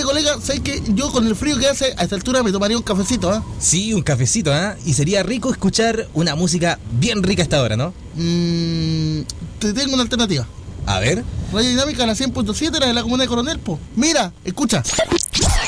colega, ¿sabes qué? Yo con el frío que hace a esta altura me tomaría un cafecito, ¿ah? Sí, un cafecito, ¿ah? Y sería rico escuchar una música bien rica a esta hora, ¿no? Te tengo una alternativa. A ver. Radio Dinámica, la 100.7, la de la comuna de Coronel, po. Mira, escucha.